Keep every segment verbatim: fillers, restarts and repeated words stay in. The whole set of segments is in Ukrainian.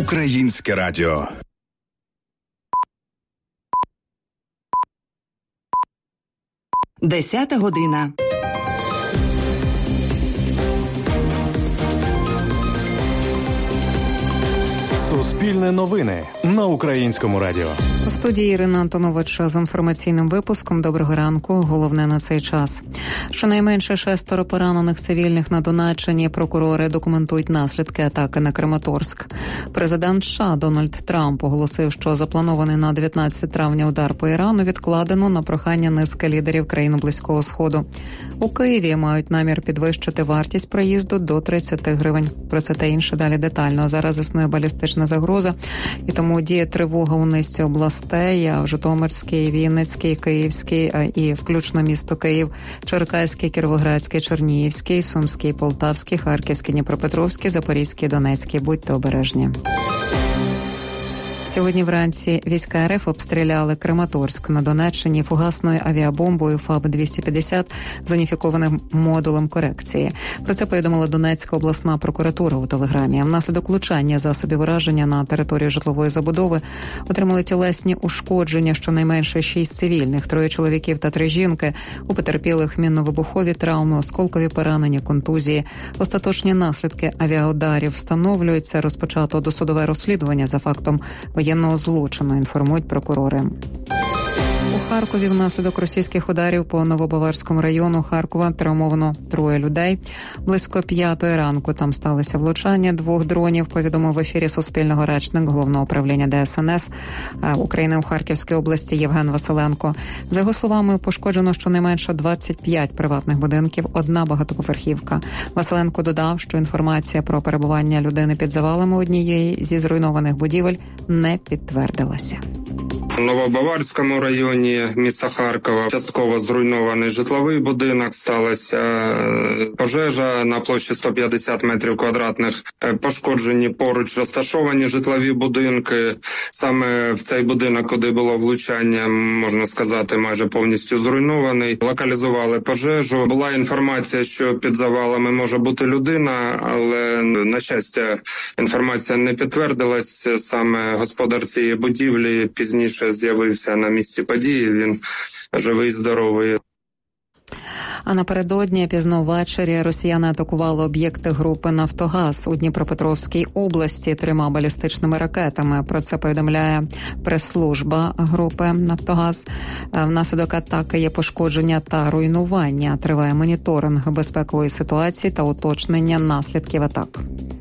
Українське радіо. Десята година. Суспільне новини на Українському радіо. У студії Ірина Антонович з інформаційним випуском. Доброго ранку. Головне на цей час. Щонайменше шестеро поранених цивільних на Донеччині. Прокурори документують наслідки атаки на Краматорськ. Президент США Дональд Трамп оголосив, що запланований на дев'ятнадцяте травня удар по Ірану відкладено на прохання низки лідерів країн Близького Сходу. У Києві мають намір підвищити вартість проїзду до тридцять гривень. Про це та інше далі детально. Зараз існує балістична загроза, і тому діє тривога у низці областей, а в Житомирській, Вінницькій, Київській, і включно місто Київ, Черкаській, Кіровоградській, Чернігівській, Сумській, Полтавській, Харківській, Дніпропетровській, Запорізькій, Донецькій. Будьте обережні. Сьогодні вранці війська РФ обстріляли Краматорськ на Донеччині фугасною авіабомбою ФАБ двісті п'ятдесят з уніфікованим модулем корекції. Про це повідомила Донецька обласна прокуратура у телеграмі. Внаслідок влучання засобів ураження на територію житлової забудови отримали тілесні ушкодження щонайменше шість цивільних, троє чоловіків та три жінки. У потерпілих мінно-вибухові травми, осколкові поранення, контузії. Остаточні наслідки авіаударів встановлюються. Розпочато досудове розслідування за фактом воєнного злочину, інформують прокурори. У Харкові внаслідок російських ударів по Новобаварському району Харкова травмовано троє людей. Близько п'ятої ранку там сталося влучання двох дронів, повідомив в ефірі Суспільного речник Головного управління Де Ес Ен Ес України у Харківській області Євген Василенко. За його словами, пошкоджено щонайменше двадцять п'ять приватних будинків, одна багатоповерхівка. Василенко додав, що інформація про перебування людини під завалами однієї зі зруйнованих будівель не підтвердилася. У Новобаварському районі міста Харкова частково зруйнований житловий будинок, сталася пожежа на площі сто п'ятдесят метрів квадратних, пошкоджені поруч розташовані житлові будинки. Саме в цей будинок, куди було влучання, можна сказати, майже повністю зруйнований. Локалізували пожежу. Була інформація, що під завалами може бути людина, але, на щастя, інформація не підтвердилась. Саме господар цієї будівлі пізніше з'явився на місці події, він живий, здоровий. А напередодні пізно ввечері росіяни атакували об'єкти групи «Нафтогаз» у Дніпропетровській області трьома балістичними ракетами. Про це повідомляє прес-служба групи «Нафтогаз». Внаслідок атаки є пошкодження та руйнування. Триває моніторинг безпекової ситуації та уточнення наслідків атак.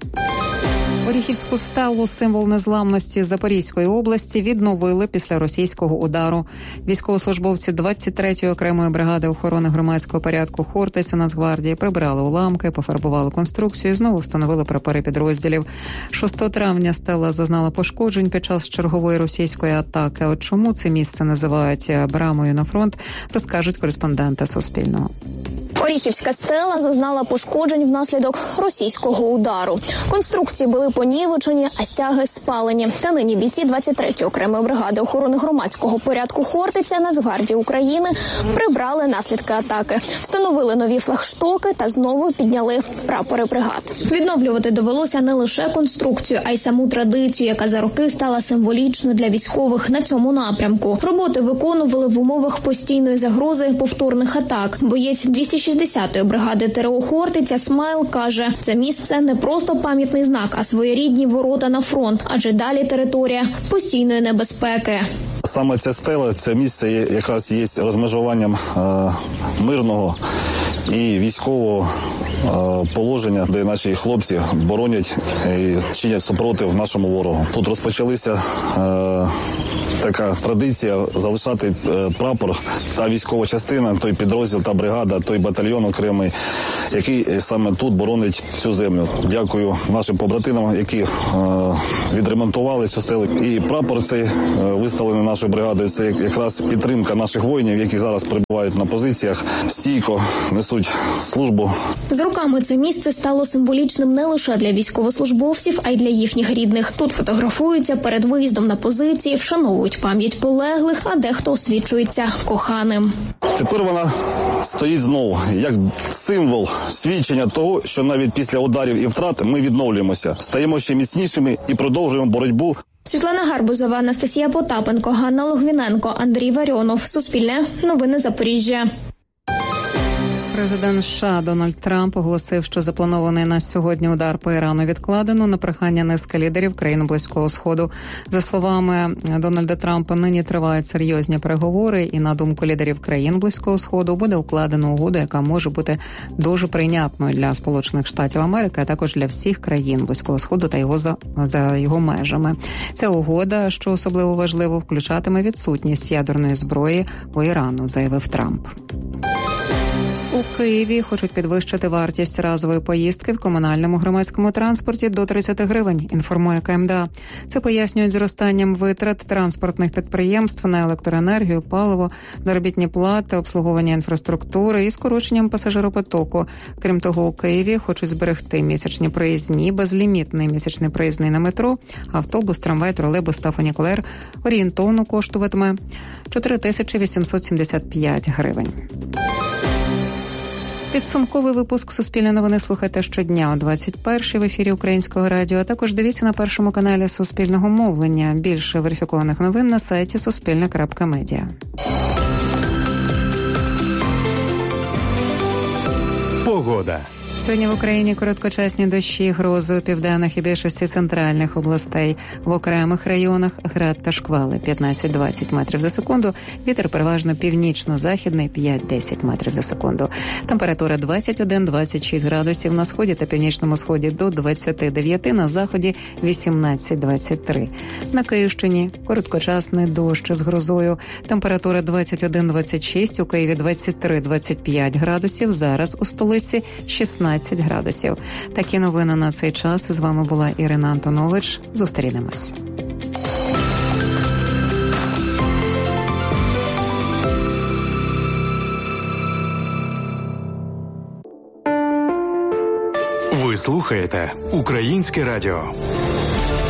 Оріхівську стелу, символ незламності Запорізької області, відновили після російського удару. Військовослужбовці двадцять третьої окремої бригади охорони громадського порядку Хортиця Нацгвардії прибрали уламки, пофарбували конструкцію і знову встановили прапори підрозділів. шостого травня стела зазнала пошкоджень під час чергової російської атаки. От чому це місце називають брамою на фронт, розкажуть кореспонденти Суспільного. Оріхівська стела зазнала пошкоджень внаслідок російського удару. Конструкції були понівечені, а стяги спалені. Та нині бійці двадцять третьої окремої бригади охорони громадського порядку Хортиця Нацгвардії України прибрали наслідки атаки, встановили нові флагштоки та знову підняли прапори бригад. Відновлювати довелося не лише конструкцію, а й саму традицію, яка за роки стала символічною для військових на цьому напрямку. Роботи виконували в умовах постійної загрози повторних атак. Боєць двісті шістдесятої бригади ТРО Хортиця Смайл каже, це місце не просто пам'ятний знак, а своєрідні ворота на фронт, адже далі територія постійної небезпеки. Саме ця стела, це місце якраз є розмежуванням е, мирного і військового е, положення, де наші хлопці боронять і чинять супротив нашому ворогу. Тут розпочалися е, така традиція залишати е, прапор та військова частина, той підрозділ, та бригада, той батальйон окремий, який саме тут боронить цю землю. Дякую нашим побратимам, які е, відремонтували цю стелу. І прапор цей е, виставлений нашою бригадою, це якраз підтримка наших воїнів, які зараз перебувають на позиціях, стійко несуть службу. З роками це місце стало символічним не лише для військовослужбовців, а й для їхніх рідних. Тут фотографуються перед виїздом на позиції, вшановують пам'ять полеглих, а дехто освічується коханим. Тепер вона стоїть знову як символ свідчення того, що навіть після ударів і втрат ми відновлюємося, стаємо ще міцнішими і продовжуємо боротьбу. Світлана Гарбузова, Анастасія Потапенко, Ганна Логвіненко, Андрій Варіонов. Суспільне. Новини Запоріжжя. Президент США Дональд Трамп оголосив, що запланований на сьогодні удар по Ірану відкладено на прохання низки лідерів країн Близького Сходу. За словами Дональда Трампа, нині тривають серйозні переговори, і на думку лідерів країн Близького Сходу буде укладено угоду, яка може бути дуже прийнятною для Сполучених Штатів Америки, а також для всіх країн Близького Сходу та його за, за його межами. Ця угода, що особливо важливо, включатиме відсутність ядерної зброї у Ірану, заявив Трамп. У Києві хочуть підвищити вартість разової поїздки в комунальному громадському транспорті до тридцять гривень, інформує КМДА. Це пояснюють зростанням витрат транспортних підприємств на електроенергію, паливо, заробітні плати, обслуговування інфраструктури і скороченням пасажиропотоку. Крім того, у Києві хочуть зберегти місячні проїзні, безлімітний місячний проїзний на метро, автобус, трамвай, тролейбус та фунікулер орієнтовно коштуватиме чотири тисячі вісімсот сімдесят п'ять гривень. Підсумковий випуск «Суспільне новини» слухайте щодня о двадцять першій в ефірі Українського радіо, а також дивіться на першому каналі Суспільного мовлення. Більше верифікованих новин на сайті суспільне крапка медіа. Погода. Сьогодні в Україні короткочасні дощі, грози у південних і більшості центральних областей. В окремих районах град та шквали п'ятнадцять-двадцять метрів за секунду. Вітер переважно північно-західний п'ять-десять метрів за секунду. Температура двадцять один - двадцять шість градусів на сході та північному сході до двадцять дев'ять, на заході вісімнадцять - двадцять три. На Київщині короткочасний дощ з грозою. Температура двадцять один - двадцять шість, у Києві двадцять три - двадцять п'ять градусів. Зараз у столиці шістнадцять градусів. Такі новини на цей час. З вами була Ірина Антонович. Зустрінемось. Ви слухаєте Українське радіо.